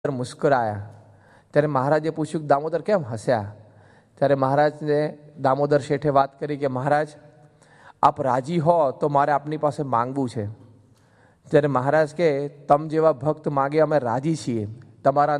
મુસ્કરાયા ત્યારે મહારાજે પૂછ્યું, દામોદર કેમ હસ્યા? ત્યારે મહારાજને દામોદર શેઠે વાત કરી કે મહારાજ, આપ રાજી હો તો મારે આપની પાસે માંગવું છે. ત્યારે મહારાજ કે તમ જેવા ભક્ત માગે અમે રાજી છીએ. તમારા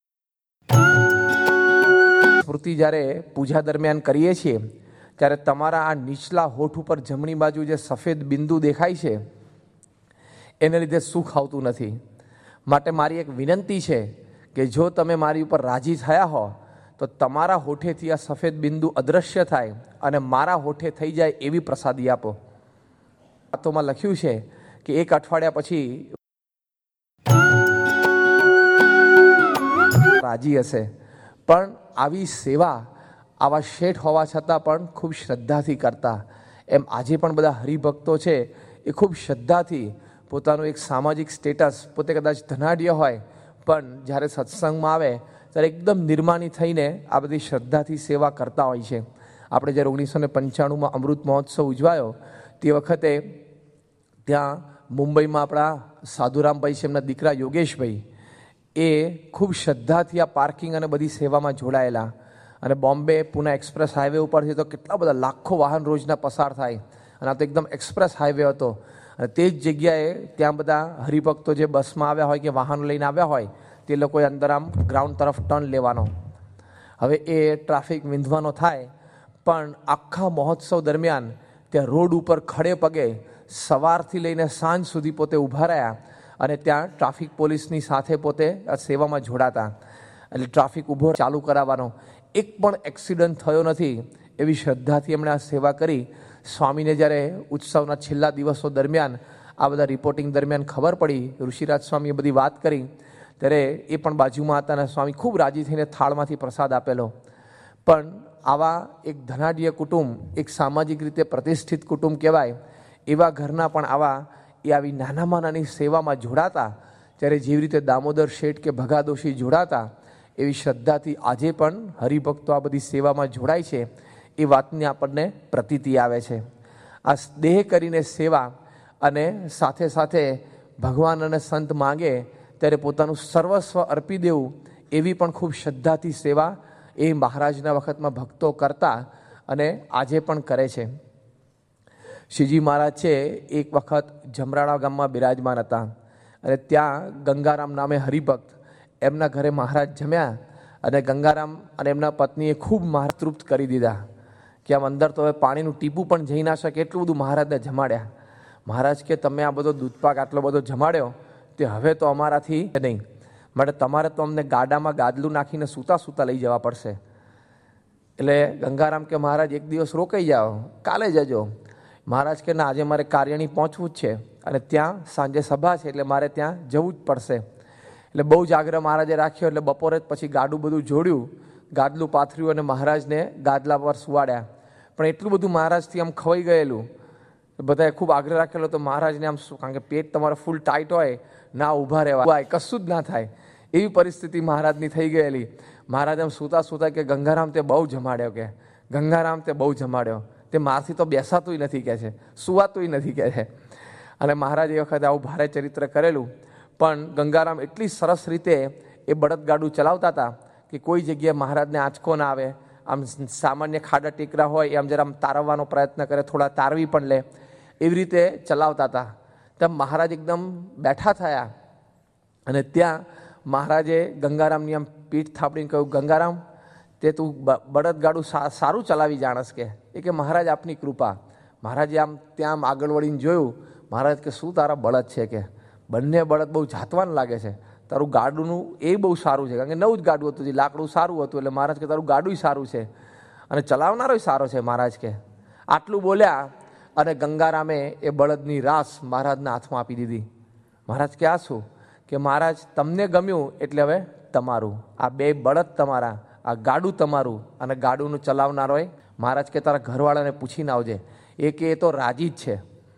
સ્મૃતિ જ્યારે પૂજા દરમિયાન કરીએ છીએ ત્યારે તમારા આ નીચલા હોઠ ઉપર જમણી બાજુ જે સફેદ બિંદુ દેખાય છે એને લીધે સુખ આવતું નથી. માટે મારી એક વિનંતી છે કે જો તમે મારી ઉપર રાજી થયા હો તો તમારા હોઠેથી આ સફેદ બિંદુ અદૃશ્ય થાય અને મારા હોઠે થઈ જાય એવી પ્રસાદી આપો. વાતોમાં લખ્યું છે કે એક અઠવાડિયા પછી રાજી હશે, પણ આવી સેવા આવા શેઠ હોવા છતાં પણ ખૂબ શ્રદ્ધાથી કરતા. એમ આજે પણ બધા હરિભક્તો છે એ ખૂબ શ્રદ્ધાથી પોતાનું એક સામાજિક સ્ટેટસ, પોતે કદાચ ધનાઢ્ય હોય પણ જ્યારે સત્સંગમાં આવે ત્યારે એકદમ નિર્માની થઈને આ બધી શ્રદ્ધાથી સેવા કરતા હોય છે. આપણે જ્યારે 1995માં અમૃત મહોત્સવ ઉજવાયો તે વખતે ત્યાં મુંબઈમાં આપણા સાધુરામભાઈ છે, એમના દીકરા યોગેશભાઈ, એ ખૂબ શ્રદ્ધાથી આ પાર્કિંગ અને બધી સેવામાં જોડાયેલા. અને બોમ્બે પુના એક્સપ્રેસ હાઈવે ઉપરથી તો કેટલા બધા લાખો વાહન રોજના પસાર થાય અને આ તો એકદમ એક્સપ્રેસ હાઈવે હતો. અને તે જ જગ્યાએ ત્યાં બધા હરિભક્તો જે બસમાં આવ્યા હોય કે વાહનો લઈને આવ્યા હોય તે લોકોએ અંદર આમ ગ્રાઉન્ડ તરફ ટર્ન લેવાનો. હવે એ ટ્રાફિક વિંધવાનો થાય, પણ આખા મહોત્સવ દરમિયાન ત્યાં રોડ ઉપર ખડે પગે સવારથી લઈને સાંજ સુધી પોતે ઊભા રહ્યા અને ત્યાં ટ્રાફિક પોલીસની સાથે પોતે આ સેવામાં જોડાતા. એટલે ટ્રાફિક ઊભો ચાલુ કરાવવાનો, એક પણ એક્સિડન્ટ થયો નથી એવી શ્રદ્ધાથી એમણે આ સેવા કરી. સ્વામીને જ્યારે ઉત્સવના છેલ્લા દિવસો દરમિયાન આ બધા રિપોર્ટિંગ દરમિયાન ખબર પડી, ઋષિરાજ સ્વામીએ બધી વાત કરી, ત્યારે એ પણ બાજુમાં હતા અને સ્વામી ખૂબ રાજી થઈને થાળમાંથી પ્રસાદ આપેલો. પણ આવા એક ધનાઢ્ય કુટુંબ, એક સામાજિક રીતે પ્રતિષ્ઠિત કુટુંબ કહેવાય, એવા ઘરના પણ આવી નાનામાં નાની સેવામાં જોડાતા. ત્યારે જેવી રીતે દામોદર શેઠ કે ભગાદોશી જોડાતા એવી શ્રદ્ધાથી આજે પણ હરિભક્તો આ બધી સેવામાં જોડાય છે એ વાતની આપણને પ્રતીતિ આવે છે. આ દેહ કરીને સેવા અને સાથે સાથે ભગવાન અને સંત માગે ત્યારે પોતાનું સર્વસ્વ અર્પી દેવું એવી પણ ખૂબ શ્રદ્ધાથી સેવા એ મહારાજના વખતમાં ભક્તો કરતા અને આજે પણ કરે છે. શ્રીજી મહારાજ છે એક વખત જમરાળા ગામમાં બિરાજમાન હતા અને ત્યાં ગંગારામ નામે હરિભક્ત, એમના ઘરે મહારાજ જમ્યા અને ગંગારામ અને એમના પત્નીએ ખૂબ મહારાજ તૃપ્ત કરી દીધા કે આમ અંદર તો હવે પાણીનું ટીપું પણ જઈ ના શકે એટલું બધું મહારાજને જમાડ્યા. મહારાજ કે તમે આ બધો દૂધપાક આટલો બધો જમાડ્યો તે હવે તો અમારાથી નહીં, માટે તમારે તો અમને ગાડામાં ગાદલું નાખીને સૂતા સૂતા લઈ જવા પડશે. એટલે ગંગારામ કે મહારાજ એક દિવસ રોકાઈ જાઓ, કાલે જજો. મહારાજ કે ના, આજે મારે કાર્યણી પહોંચવું જ છે અને ત્યાં સાંજે સભા છે એટલે મારે ત્યાં જવું જ પડશે. એટલે બહુ જ આગ્રહ મહારાજે રાખ્યો એટલે બપોરે જ પછી ગાડું બધું જોડ્યું, ગાદલું પાથર્યું અને મહારાજને ગાદલા પર સુવાડ્યા. પણ એટલું બધું મહારાજથી આમ ખવાઈ ગયેલું, બધાએ ખૂબ આગ્રહ રાખેલો તો મહારાજને આમ શું, કારણ કે પેટ તમારે ફૂલ ટાઈટ હોય, ના ઊભા રહેવાય, કશું જ ના થાય એવી પરિસ્થિતિ મહારાજની થઈ ગયેલી. મહારાજ આમ સૂતા સૂતા કે ગંગારામ તે બહુ જમાડ્યો, કે ગંગારામ તે બહુ જમાડ્યો, તે મારથી તો બેસાતુંય નથી કહે છે, સુવાતુંય નથી કહે છે. અને મહારાજ એ વખતે આવું ભારે ચરિત્ર કરેલું. પણ ગંગારામ એટલી સરસ રીતે એ બળદગાડું ચલાવતા હતા કે કોઈ જગ્યાએ મહારાજને આંચકો ના આવે. આમ સામાન્ય ખાડા ટેકરા હોય એમ જરા આમ તારવવાનો પ્રયત્ન કરે, થોડા તારવી પણ લે, એવી રીતે ચલાવતા હતા. તેમ મહારાજ એકદમ બેઠા થયા અને ત્યાં મહારાજે ગંગારામની આમ પીઠ થાપડીને કહ્યું, ગંગારામ તે તું બળદગાડું સારું ચલાવી જાણસ કે? એ કે મહારાજ આપની કૃપા. મહારાજે આમ ત્યાં આમ આગળ વળીને જોયું. મહારાજ કે શું તારા બળદ છે? કે બંને બળદ બહુ જાતવાન લાગે છે, તારું ગાડુંનું એ બહુ સારું છે, કારણ કે નવું જ ગાડું હતું, જે લાકડું સારું હતું. એટલે મહારાજ કે તારું ગાડું સારું છે અને ચલાવનારો સારો છે મહારાજ કે. આટલું બોલ્યા અને ગંગારામે એ બળદની રાસ મહારાજના હાથમાં આપી દીધી. મહારાજ કે આ શું? કે મહારાજ તમને ગમ્યું એટલે હવે તમારું, આ બે બળદ તમારા, આ ગાડું તમારું અને ગાડુંનું ચલાવનારો એ. મહારાજ કે તારા ઘરવાળાને પૂછીને આવજે. એ કે એ તો રાજી જ છે,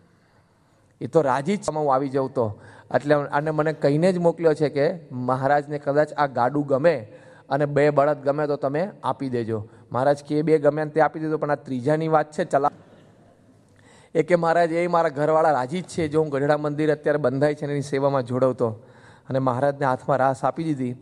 એ તો રાજી જ હું આવી જાઉં તો. એટલે આને મને કહીને જ મોકલ્યો છે કે મહારાજને કદાચ આ ગાડું ગમે અને બે બળદ ગમે તો તમે આપી દેજો. મહારાજ કે બે ગમે તે આપી દેજો, પણ આ ત્રીજાની વાત છે ચલા. એ કે મહારાજ એ મારા ઘરવાળા રાજી જ છે, જો હું ગઢડા મંદિર અત્યારે બંધાય છે એની સેવામાં જોડવતો. અને મહારાજને હાથમાં રાસ આપી દીધી.